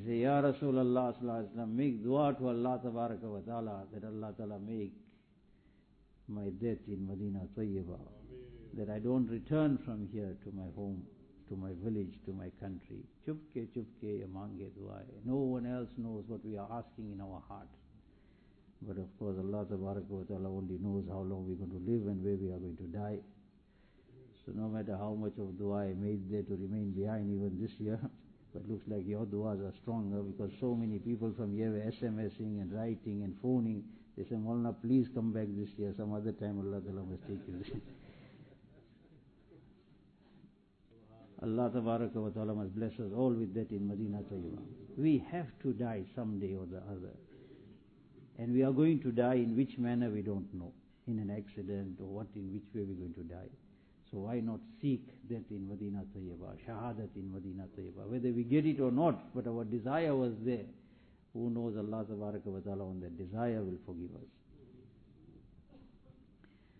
They say, Ya Rasulullah sallallahu alaihi wasallam, make dua to Allah tabaraka wa ta'ala, that Allah ta'ala make my death in Medina Tayyibah, that I don't return from here to my home, to my village, to my country. Chupke chupke mange dua. No one else knows what we are asking in our heart. But of course Allah tabaraka wa ta'ala only knows how long we're going to live and where we are going to die. So no matter how much of dua I made there to remain behind even this year, but looks like your duas are stronger, because so many people from here were SMSing and writing and phoning. They say, Maulana, please come back this year. Some other time Allah Ta'ala must take you. Allah Tabaraka wa Ta'ala must bless us all with that in Medina Tayyibah. We have to die someday or the other. And we are going to die in which manner we don't know. In an accident or what, in which way we're going to die. So why not seek that in Medina Tayyibah, Shahadat in Medina Tayyibah, whether we get it or not, but our desire was there. Who knows, Allah Tabaraka wa Ta'ala on that desire will forgive us.